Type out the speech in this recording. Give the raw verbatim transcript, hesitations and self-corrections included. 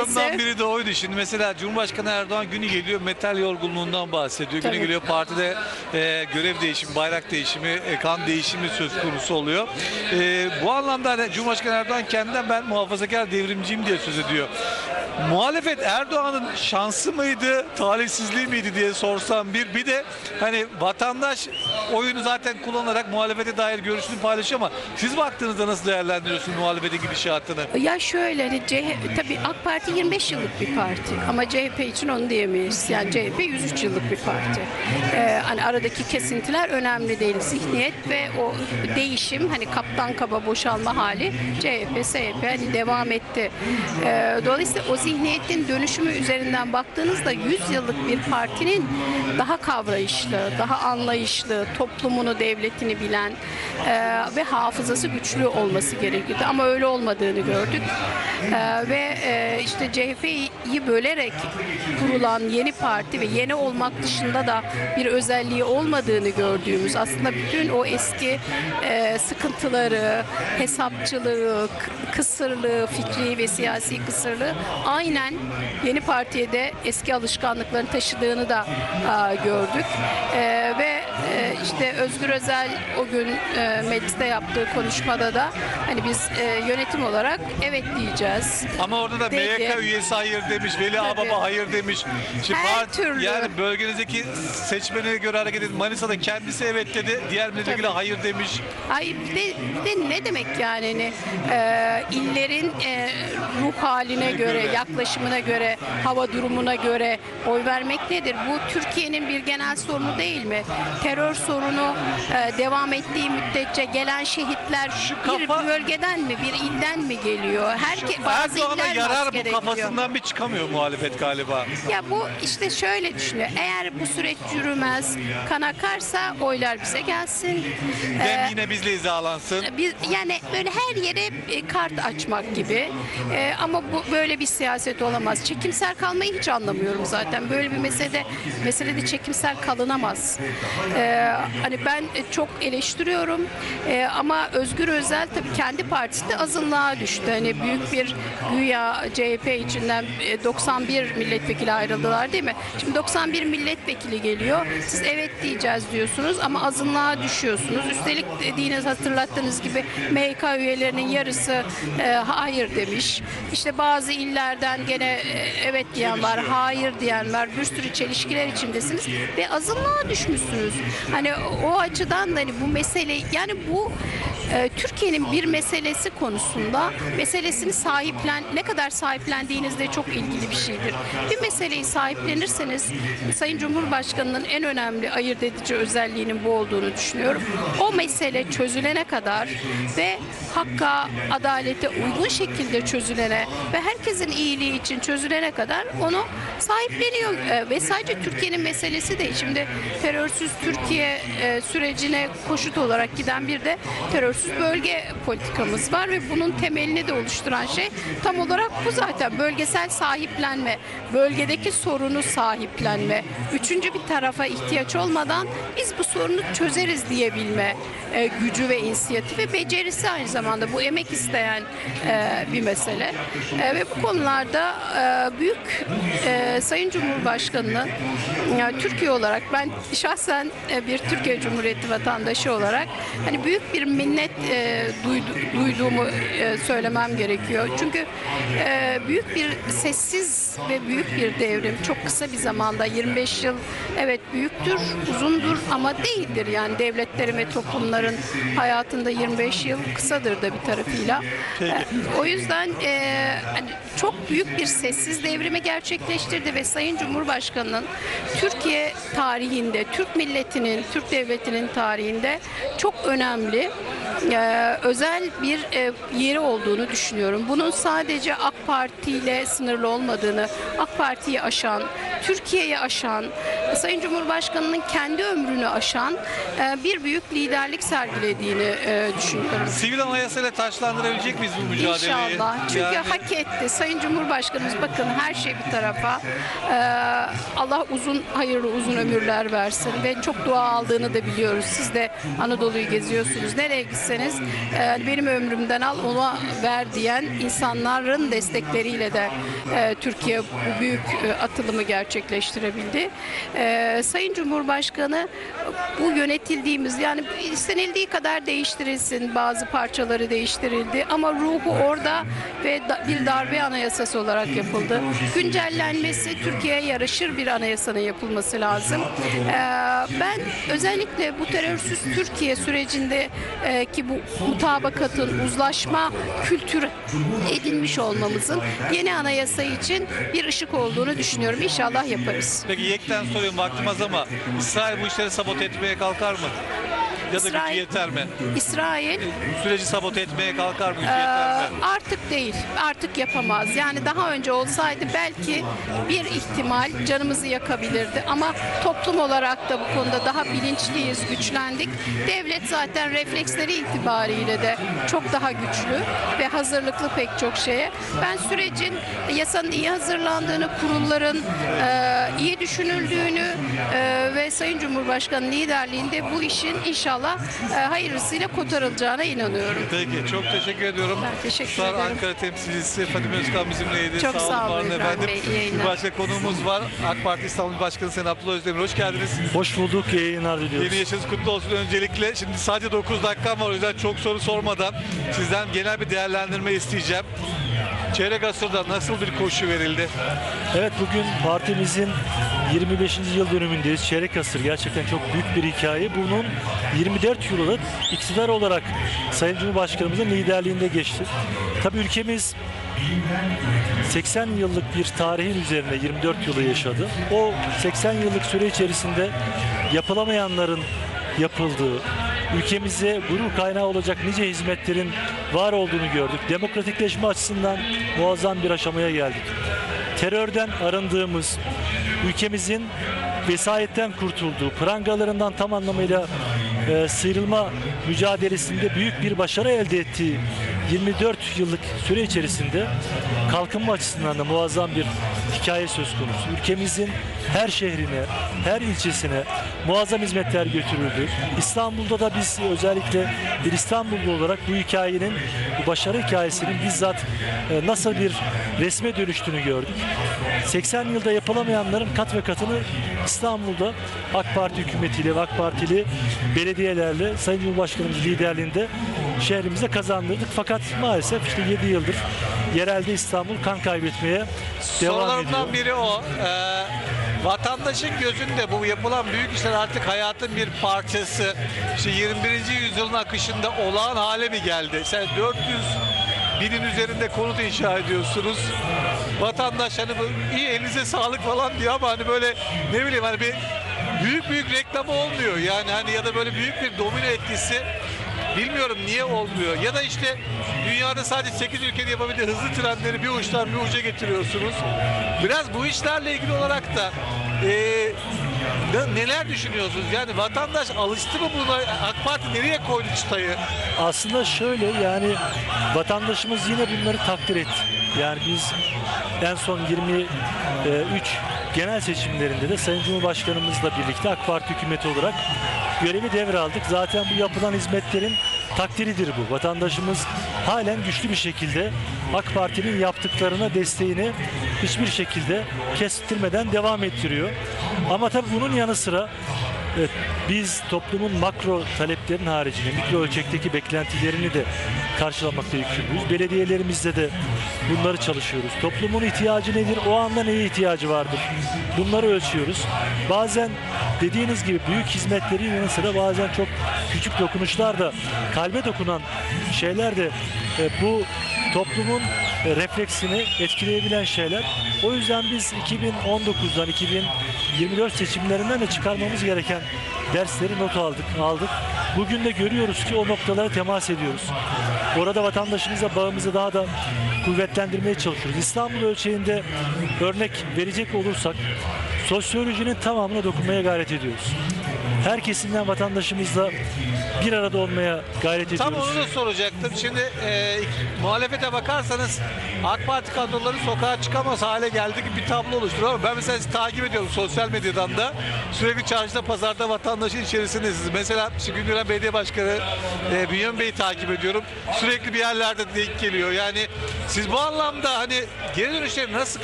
Sorunlardan biri de oydu. Şimdi mesela Cumhurbaşkanı Erdoğan günü geliyor metal yorgunluğundan bahsediyor. Günü Tabii. geliyor partide e, görev değişimi, bayrak değişimi, e, kan değişimi söz konusu oluyor. E, bu anlamda hani Cumhurbaşkanı Erdoğan kendinden ben muhafazakar devrimciyim diye söz ediyor. Muhalefet Erdoğan'ın şansı mıydı, talihsizliği miydi diye sorsam bir. Bir de hani vatandaş oyunu zaten kullanarak muhalefete dair görüşünü paylaşıyor ama siz baktığınızda nasıl değerlendiriyorsunuz muhalefetin gidişatını? Ya şöyle hani C H P, tabii AK Parti yirmi beş yıllık bir parti ama C H P için onu diyemeyiz. Yani C H P yüz üç yıllık bir parti. Ee, hani aradaki kesintiler önemli değil. Zihniyet ve o değişim hani kaptan kaba boşalma hali C H P, S H P hani devam etti. Ee, dolayısıyla o zihniyetin dönüşümü üzerinden baktığınızda yüz yıllık bir partinin daha kavrayışlı, daha anlayışlı, toplumunu, devletini bilen e, ve hafızası güçlü olması gerekiyordu. Ama öyle olmadığını gördük. E, ve e, işte C H P'yi bölerek kurulan yeni parti ve yeni olmak dışında da bir özelliği olmadığını gördüğümüz aslında bütün o eski e, sıkıntıları, hesapçılığı, kısırlığı, fikri ve siyasi kısırlığı aynen yeni partiye de eski alışkanlıklarını taşıdığını da a, gördük. E, ve e, işte Özgür Özel o gün e, mecliste yaptığı konuşmada da hani biz e, yönetim olarak evet diyeceğiz. Ama orada da dedi. M Y K üyesi hayır demiş, Veli Ağbaba hayır demiş. Şimdi Her parti, türlü. yani bölgenizdeki seçmene göre hareket edin. Manisa'da kendisi evet dedi, diğer milletvekili hayır demiş. Ay bir de, bir de ne demek yani hani, e, illerin e, ruh haline göre, yaklaşımına göre, hava durumuna göre oy vermek nedir? Bu Türkiye'nin bir genel sorunu değil mi? Terör sorunu e, devam ettiği müddetçe gelen şehitler bir kafa- bölgeden mi, bir ilden mi geliyor? Herke, bazı Erdoğan'a iller yarar bu maske kafasından bir çıkamıyor muhalefet galiba. Ya bu işte şöyle düşünüyor. Eğer bu süreç yürümez, kan akarsa oylar bize gelsin. Dem Ee, yine bizle hizalansın. biz yani böyle her yere e, kart açmak gibi. Ee, ama bu böyle bir siyaset olamaz. Çekimser kalmayı hiç anlamıyorum zaten. Böyle bir meselede meselede çekimser kalınamaz. Ee, hani ben çok eleştiriyorum. Ee, ama Özgür Özel tabii kendi partisi de azınlığa düştü. Hani büyük bir güya C H P içinden e, doksan bir milletvekili ayrıldılar değil mi? Şimdi doksan bir milletvekili geliyor. Siz evet diyeceğiz diyorsunuz ama azınlığa düşüyorsunuz. Üstelik dediğiniz hatırlattığınız gibi M Y K üyelerinin yarısı e, hayır demiş. İşte bazı illerden gene e, evet diyen var, hayır diyen var. Bir sürü çelişkiler içindesiniz ve azınlığa düşmüşsünüz. Hani o açıdan da hani bu mesele yani bu e, Türkiye'nin bir meselesi konusunda meselesini sahiplen ne kadar sahiplendiğinizde çok ilgili bir şeydir. Bir meseleyi sahiplenirseniz Sayın Cumhurbaşkanı'nın en önemli ayırt edici özelliğinin bu olduğunu düşünüyorum. O mesele çözülene kadar ve hakka, adalete uygun şekilde çözülene ve herkesin iyiliği için çözülene kadar onu sahipleniyor. E, ve sadece Türkiye'nin meselesi değil. Şimdi terörsüz Türkiye e, sürecine koşut olarak giden bir de terörsüz bölge politikamız var ve bunun temelini de oluşturan şey tam olarak bu zaten. Bölgesel sahiplenme, bölgedeki sorunu sahiplenme, üçüncü bir tarafa ihtiyaç olmadan biz bu sorunu çözeriz diyebilme e, gücü ve inisiyatifi ve becerisi aynı zamanda bu emek isteyen e, bir mesele. E, ve bu konularda e, büyük e, Sayın Cumhurbaşkanı'nın yani Türkiye olarak ben şahsen e, bir Türkiye Cumhuriyeti vatandaşı olarak hani büyük bir minnet e, duydu, duyduğumu e, söylemem gerekiyor. Çünkü e, büyük bir sessiz ve büyük bir devrim çok kısa bir zamanda yirmi beş yıl evet büyüktür, uzundur ama değildir. Yani devletlerin ve toplumların hayatında yirmi beş yıl kısadır da bir tarafıyla. E, o yüzden e, hani çok büyük bir sessiz devrimi gerçekleştirdi ve Sayın Cumhurbaşkanı'nın Türkiye tarihinde, Türk milletinin, Türk devletinin tarihinde çok önemli e, özel bir e, yeri olduğunu düşünüyorum. Bunun sadece AK Parti ile sınırlı olmadığını, AK Parti'yi aşan, Türkiye'yi aşan, Sayın Cumhurbaşkanı'nın kendi ömrünü aşan e, bir büyük liderlik sergilediğini e, düşünüyorum. Sivil anayasayla taşlandırabilecek miyiz bu mücadeleyi? İnşallah. Çünkü Yani- hak etti. Sayın Cumhurbaşkanımız bakın her şey bir tarafa. Ee, Allah uzun hayırlı uzun ömürler versin ve çok dua aldığını da biliyoruz. Siz de Anadolu'yu geziyorsunuz. Nereye gitseniz isterseniz e, benim ömrümden al ona ver diyen insanların destekleriyle de e, Türkiye bu büyük e, atılımı gerçekleştirebildi. E, Sayın Cumhurbaşkanı bu yönetildiğimiz, yani istenildiği kadar değiştirilsin, bazı parçaları değiştirildi ama ruhu orada ve da, bir darbe anayasası olarak yapıldı. Güncellenmesi, Türkiye'ye yaraşır bir anayasanın yapılması lazım. Ee, ben özellikle bu terörsüz Türkiye sürecinde e, ki bu mutabakatın, uzlaşma kültürü edinmiş olmamızın yeni anayasa için bir ışık olduğunu düşünüyorum. İnşallah yaparız. Peki yekten soruyorum, vaktim az ama İsrail bu işleri sabote etmeye kalkar mı? Ya da İsrail- gücü yeter mi? İsrail Bu süreci sabote etmeye kalkar mı? Gücü Ee, yeter mi? artık değil, artık yapamaz. Yani daha önce olsaydı belki bir ihtimal canımızı yakabilirdi. Ama toplum olarak da bu konuda daha bilinçliyiz, güçlendik. Devlet zaten refleksleri itibariyle de çok daha güçlü ve hazırlıklı pek çok şeye. Ben sürecin, yasanın iyi hazırlandığını, kurulların e, iyi düşünüldüğünü e, ve Sayın Cumhurbaşkanı liderliğinde bu işin inşallah e, hayırlısıyla kotarılacağına inanıyorum. Peki, çok teşekkür ediyorum. Ben teşekkür Star ederim. Ankara temsilcisi Fadime Özkan bizimleydi. Çok sağ olun var olun İbrahim efendim. Bey, iyi yayınlar. Bir başka konuğumuz var. AK Parti İstanbul Başkanı Sayın Abdullah Özdemir. Hoş geldiniz. Hoş bulduk, iyi yayınlar diliyoruz. Yeni yaşınız kutlu olsun öncelikle. Şimdi sadece dokuz dakikam var, o yüzden çok soru sormadan sizden genel bir değerlendirme isteyeceğim. Çeyrek asırda nasıl bir koşu verildi? Evet, bugün partimizin yirmi beşinci yıl dönümündeyiz. Çeyrek asır gerçekten çok büyük bir hikaye. Bunun yirmi dört yılı iktidar olarak Sayın Cumhurbaşkanımızın liderliğinde geçti. Tabii ülkemiz seksen yıllık bir tarihin üzerine yirmi dört yılı yaşadı. O seksen yıllık süre içerisinde yapılamayanların yapıldığı, ülkemize gurur kaynağı olacak nice hizmetlerin var olduğunu gördük. Demokratikleşme açısından muazzam bir aşamaya geldik. Terörden arındığımız, ülkemizin vesayetten kurtulduğu, prangalarından tam anlamıyla e, sıyrılma mücadelesinde büyük bir başarı elde ettiği yirmi dört yıllık süre içerisinde kalkınma açısından da muazzam bir hikaye söz konusu. Ülkemizin her şehrine, her ilçesine muazzam hizmetler götürüldü. İstanbul'da da biz özellikle bir İstanbullu olarak bu hikayenin, bu başarı hikayesinin bizzat e, nasıl bir resme dönüştüğünü gördük. seksen yılda yapılamayanların kat ve katını İstanbul'da AK Parti hükümetiyle ve AK Partili belediyelerle Sayın Cumhurbaşkanımız liderliğinde şehrimize kazandırdık. Fakat maalesef işte yedi yıldır yerelde İstanbul kan kaybetmeye devam ediyor. Sorularımdan biri o. Ee, vatandaşın gözünde bu yapılan büyük işler artık hayatın bir parçası. İşte yirmi birinci yüzyılın akışında olağan hale mi geldi? Sen dört yüz binin üzerinde konut inşa ediyorsunuz. Vatandaş hani bu iyi, elinize sağlık falan diyor ama hani böyle ne bileyim hani bir büyük büyük reklamı olmuyor. Yani hani ya da böyle büyük bir domino etkisi, bilmiyorum niye olmuyor. Ya da işte dünyada sadece sekiz ülkede yapabildiği hızlı trenleri bir uçtan bir uca getiriyorsunuz. Biraz bu işlerle ilgili olarak da e, ne- neler düşünüyorsunuz? Yani vatandaş alıştı mı buna? AK Parti nereye koydu çıtayı? Aslında şöyle, yani vatandaşımız yine bunları takdir etti. Yani biz en son yirmi üç genel seçimlerinde de Sayın Cumhurbaşkanımızla birlikte AK Parti hükümeti olarak görevi devraldık. Zaten bu yapılan hizmetlerin takdiridir bu. Vatandaşımız halen güçlü bir şekilde AK Parti'nin yaptıklarına desteğini hiçbir şekilde kestirmeden devam ettiriyor. Ama tabii bunun yanı sıra evet, biz toplumun makro taleplerinin haricinde mikro ölçekteki beklentilerini de karşılamakta yükümlüyüz. Belediyelerimizde de bunları çalışıyoruz. Toplumun ihtiyacı nedir? O anda neye ihtiyacı vardır? Bunları ölçüyoruz. Bazen dediğiniz gibi büyük hizmetlerin yanı sıra bazen çok küçük dokunuşlar da, kalbe dokunan şeyler de e, bu toplumun e, refleksini etkileyebilen şeyler. O yüzden biz iki bin on dokuzdan iki bin yirmi dört seçimlerinden de çıkarmamız gereken dersleri not aldık, aldık. Bugün de görüyoruz ki o noktalara temas ediyoruz. Orada vatandaşımızla bağımızı daha da kuvvetlendirmeye çalışıyoruz. İstanbul ölçeğinde örnek verecek olursak sosyolojinin tamamına dokunmaya gayret ediyoruz. Her kesimden vatandaşımızla bir arada olmaya gayret ediyoruz. Tam onu da soracaktım. Şimdi e, muhalefete bakarsanız AK Parti kadroları sokağa çıkamaz hale geldi gibi bir tablo oluşturuyor. Ama ben mesela sizi takip ediyorum sosyal medyadan da. Sürekli çarşıda, pazarda vatandaşın içerisindesiniz. Mesela işte Güngören Belediye Başkanı e, Bünyamin Bey'i takip ediyorum. Sürekli bir yerlerde denk geliyor. Yani siz bu anlamda hani geri dönüşleri nasıl